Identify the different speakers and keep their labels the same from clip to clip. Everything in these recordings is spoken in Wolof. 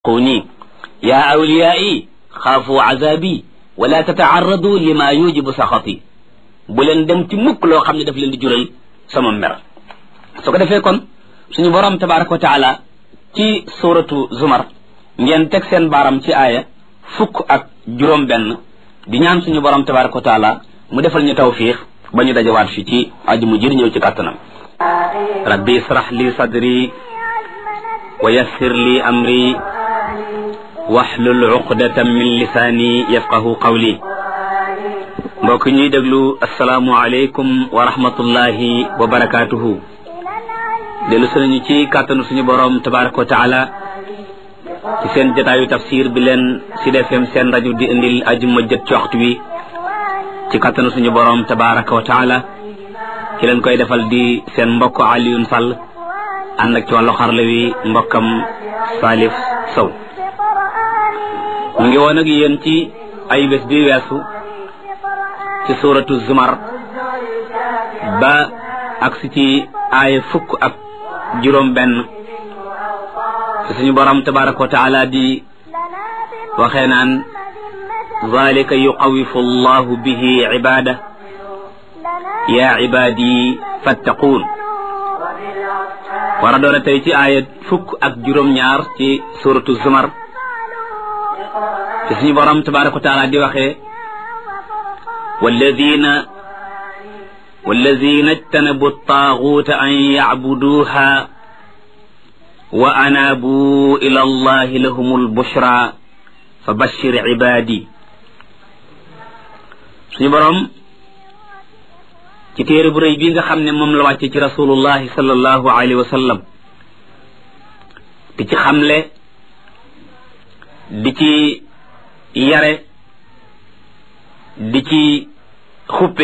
Speaker 1: قوني يا أوليائي خافوا عذابي ولا تتعرضوا لما يوجب سخطي بولن dem ci mukk loo xam ne daf leen di jural sama mer su ko defee kon suñu borom tabaraka wa taala ci suratu zumar ngeen teg seen baaram ci aaya fukk ak juróom benn di ñaan suñu borom tabaraka wa taala mu defal ñu tawfiix ba ñu dajawaat fi ci aju mu jër ñëw ci kàttanam rabbi israh li sadri wa yassir li amri wahlul uqdatan min lisaani yafqahu qawli mbokk ñuy déglu asalaamu aleykum wa rahmatullahi wa barakaatuhu dellu sunañu ci kàttanu suñu borom tabaraka wa taala ci seen jotaayu tafsir bi leen Sud FM seen rajo di indil ajuma jët ci waxtu wi ci kàttanu suñu borom tabaraka wa taala ci leen koy defal di seen mbokk Alioune Sall ànd ak ci wàllu xarala wi mbokkam Salif Sow mu ngi woon ak yéen ci ay bés bi weesu ci suratu zumar ba agsi ci aaya fukk ak juróom benn ci suñu borom tabaraka wa taala di waxee naan zalika yuqawifu allahu bihi ibada ya ibadi fattaquun war a doon tey ci aaya fukk ak juróom ñaar ci suratu zumar ci suñu borom tabaraka wa taala di waxee والذين اجتنبوا الطاغوت أن يعبدوها وأنابوا إلى الله لهم البشرى فبشر عبادي suñu borom ci téere bu rëy bi nga xam ne moom la wàcce ci rasulullahi sallallahu alayhi wa sallam di ci xamle di ci yare di ci xuppe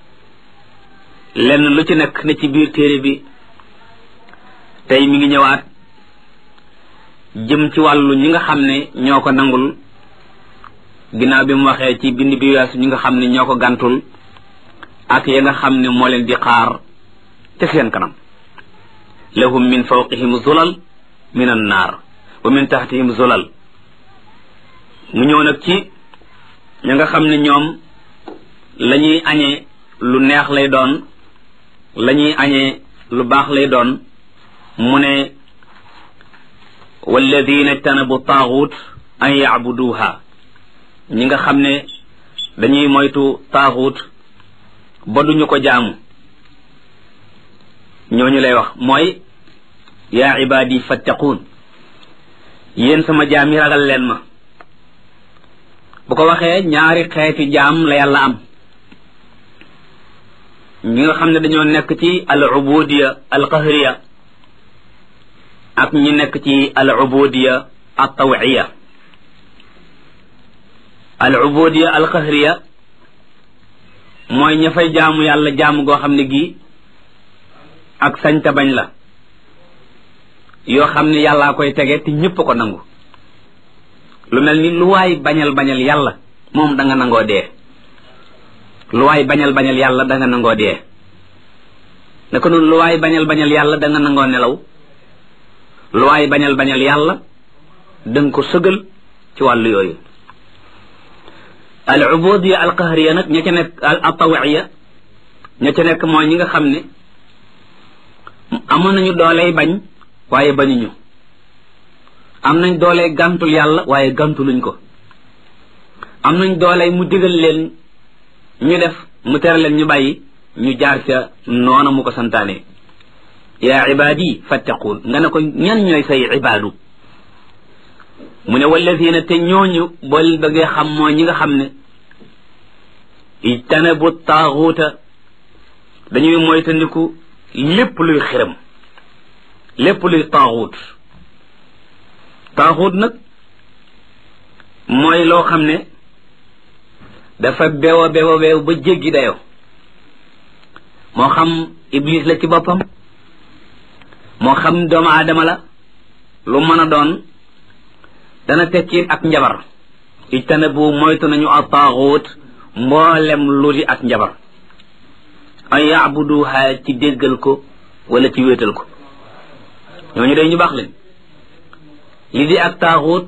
Speaker 1: lenn lu ci nekk ne ci biir téere bi tey mi ngi ñëwaat jëm ci wàllu ñi nga xam ne ñoo ko nangul ginnaaw bi mu waxee ci bind bi weesu ñi nga xam ne ñoo ko gàntul ak ya nga xam ne moo leen di xaar te seen kanam lahum min fawqihim zulal min an naar wa min tahtihim zulal mu ñëw nag ci ña nga xam ne ñoom la ñuy añee lu neex lay doon la ñuy añee lu baax lay doon mu ne walladina ijtanabu taaxut an yacbuduha ñi nga xam ne dañuy moytu taaxut ba duñu ko jaamu ñooñu lay wax mooy yaa ibaadi fattaquun yéen sama jaam yi ragal leen ma bu ko waxee ñaari xeeti jaam la yàlla am ñi nga xam ne dañoo nekk ci al ubudiya al qahriya ak ñi nekk ci al ubudiya al tawiya al ubudiya al qahriya mooy ña fay jaamu yàlla jaamu goo xam ne gi ak sañta bañ la yoo xam ne yàllaa koy tege te ñëpp ko nangu lu mel ni lu waay bañal yàlla moom da nga nangoo dee lu waay bañal yàlla da nga nangoo dee naka noonu lu waay bañal yàlla da nga nangoo nelaw lu waay bañal yàlla da nga ko sëgal ci wàllu yooyu al ubudiya al qahriya nag ña ca nekk al tawiya ña ca nekk mooy ñi nga xam ne amoon nañu dooley bañ waaye bañuñu am nañ dooley gàntul yàlla waaye gàntuluñ ko am nañ dooley mu digal leen ñu def mu tere leen ñu bàyyi ñu jaar ca noona mu ko santaane yaa ibaadi fattaquun nga ne ko ñan ñooy say ibaadu mu ne walladina te ñooñu bool bëggee xam mooy ñi nga xam ne ijtanabu taaxuuta dañuy moytandiku lépp luy xiram lépp luy taaxuut nag mooy loo xam ne dafa beew a beew ba jéggi dayo moo xam iblis la ci boppam moo xam doomu aadama la lu mën a doon dana tekki ak njabar ijtanabu moytu nañu a taaxuut mboolem lu di ak njabar an yaabuduha ci déggal ko wala ci wéetal ko ñooñu day ñu baax leen li di ak taaxuut